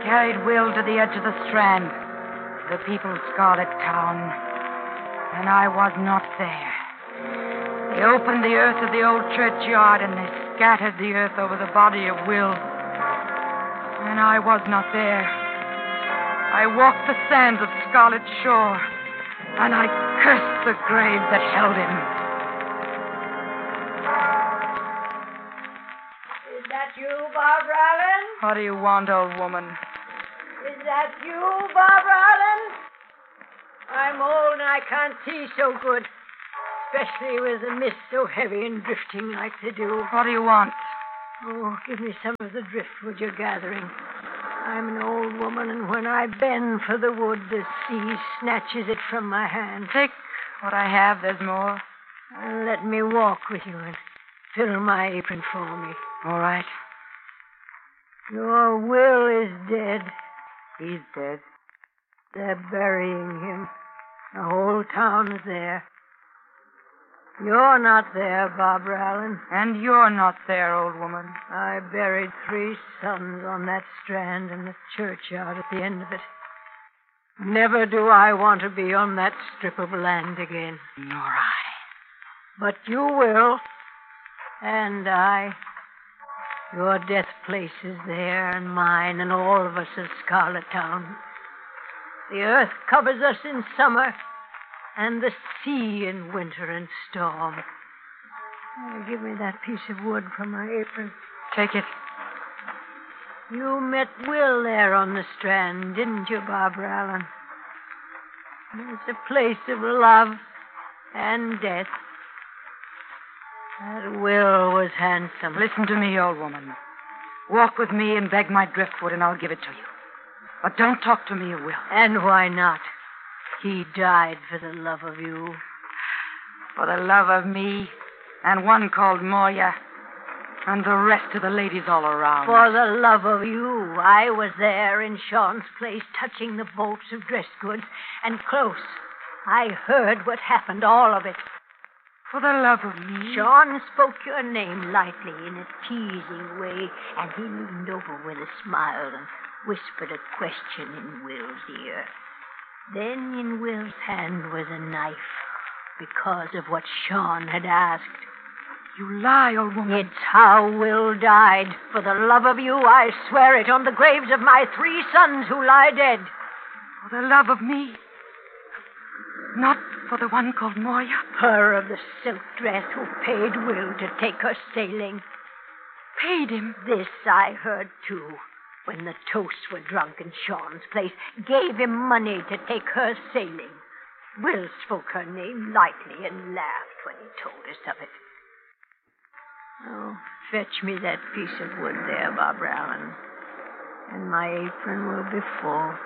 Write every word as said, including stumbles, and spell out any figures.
carried Will to the edge of the Strand, the people's scarlet town, and I was not there. They opened the earth of the old churchyard, and they scattered the earth over the body of Will, and I was not there. I walked the sands of Scarlet Shore, and I cursed the grave that held him. Is that you, Barbara Allen? What do you want, old woman? Is that you, Barbara Allen? I'm old and I can't see so good, especially with the mist so heavy and drifting like they do. What do you want? Oh, give me some of the driftwood you're gathering. I'm an old woman, and when I bend for the wood, the sea snatches it from my hand. Take what I have, there's more. Uh, let me walk with you and fill my apron for me. All right. Your Will is dead. He's dead. They're burying him. The whole town is there. You're not there, Barbara Allen. And you're not there, old woman. I buried three sons on that strand in the churchyard at the end of it. Never do I want to be on that strip of land again. Nor I. But you will. And I. Your death place is there, and mine, and all of us of Scarlet Town. The earth covers us in summer, and the sea in winter and storm. Oh, give me that piece of wood from my apron. Take it. You met Will there on the strand, didn't you, Barbara Allen? It's a place of love and death. That Will was handsome. Listen to me, old woman. Walk with me and beg my driftwood, and I'll give it to you. But don't talk to me of Will. And why not? He died for the love of you. For the love of me, and one called Moya, and the rest of the ladies all around. For the love of you. I was there in Sean's place, touching the bolts of dress goods, and close. I heard what happened, all of it. For the love of me. Sean spoke your name lightly in a teasing way, and he leaned over with a smile and whispered a question in Will's ear. Then in Will's hand was a knife, because of what Sean had asked. You lie, old woman. It's how Will died. For the love of you, I swear it on the graves of my three sons who lie dead. For the love of me. Not for the one called Moya. Her of the silk dress who paid Will to take her sailing. Paid him? This I heard, too, when the toasts were drunk in Sean's place. Gave him money to take her sailing. Will spoke her name lightly and laughed when he told us of it. Oh, fetch me that piece of wood there, Barbara Allen, and my apron will be full.